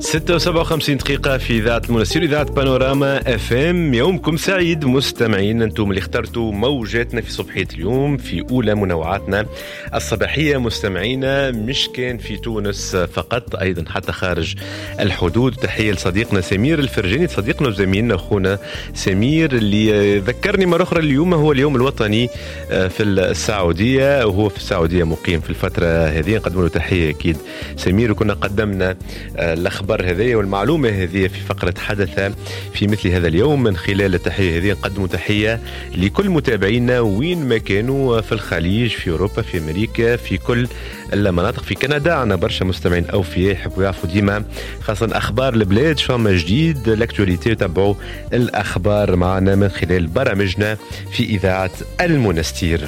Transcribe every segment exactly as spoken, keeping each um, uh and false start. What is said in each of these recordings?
ستة وسبعة وخمسين دقيقة في إذاعة المنستير، إذاعة بانوراما اف ام. يومكم سعيد مستمعين، أنتم اللي اخترتوا موجاتنا في صبحية اليوم في أولى منوعاتنا الصباحية. مستمعينا مش كان في تونس فقط، أيضا حتى خارج الحدود. تحية لصديقنا سمير الفرجاني، صديقنا وزميلنا أخونا سمير، اللي ذكرني مرة أخرى اليوم هو اليوم الوطني في السعودية، وهو في السعودية مقيم في الفترة هذه. نقدم له تحية أكيد سمير، وكنا قدمنا الأخبار هذه والمعلومة هذه في فقرة حدث في مثل هذا اليوم. من خلال التحية هذه نقدم تحية لكل متابعينا وين ما كانوا، في الخليج، في أوروبا، في أمريكا، في كل المناطق. في كندا عنا برشا مستمعين أوفياء يحبوا يعرفوا ديما خاصة أخبار البلاد، فما جديد الأكتواليتي، تابعوا الأخبار معنا من خلال برامجنا في إذاعة المنستير.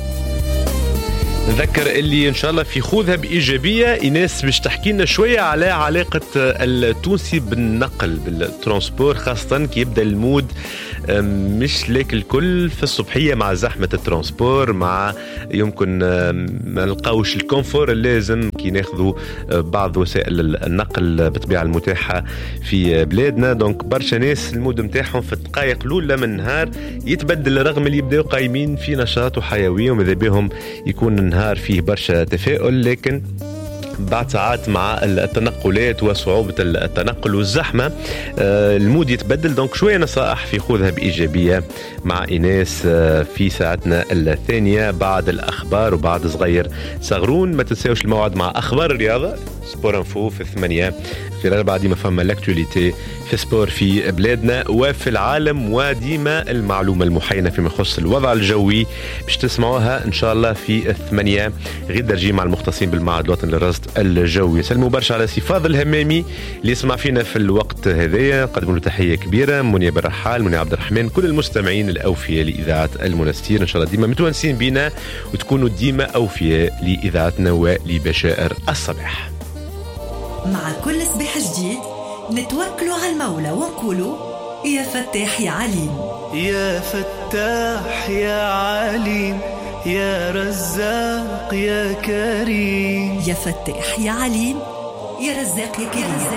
نذكر اللي إن شاء الله في خوذها بإيجابية إيناس باش تحكي لنا شوية على علاقة التونسي بالنقل بالترانسبور، خاصة كي يبدأ المود مش لك الكل في الصبحية مع زحمة الترانسبور، مع يمكن ما نلقاوش الكونفور اللازم كي ناخذوا بعض وسائل النقل بطبيعة المتاحة في بلادنا. دونك برشا ناس المود متاحهم في الدقائق الأولى من النهار يتبدل، رغم اللي يبدأوا قايمين في نشاط وحيوية وماذا بهم يكون النهار فيه برشا تفاؤل، لكن بعد ساعات مع التنقلات وصعوبة التنقل والزحمة المود يتبدل. دونك شوية نصائح في خوذها بإيجابية مع إيناس في ساعتنا الثانية بعد الأخبار وبعد صغير صغرون. ما تنساوش الموعد مع أخبار الرياضة سبور انفو في الثمانية في الأربعة، ديما فما الأكتواليتي في سبور في بلادنا وفي العالم، وديما المعلومة المحينة فيما يخص الوضع الجوي باش تسمعوها إن شاء الله في الثمانية غير درجي مع المختصين بالمعهد الوطني للرصد الجوي. سلموا برشا على سي فاضل الهمامي اللي يسمع فينا في الوقت هذايا، نقدم له تحية كبيرة. منيا بن رحال، منيا عبد الرحمن، كل المستمعين الأوفياء لإذاعة المنستير، إن شاء الله ديما متونسين بينا وتكونوا ديما أوفياء لإذاعتنا ولبشائر الصباح. مع كل صباح جديد نتوكلوا على المولى ونقولوا يا فتاح يا عليم، يا فتاح يا عليم، يا رزاق يا كريم، يا فتاح يا عليم، يا رزاق يا كريم.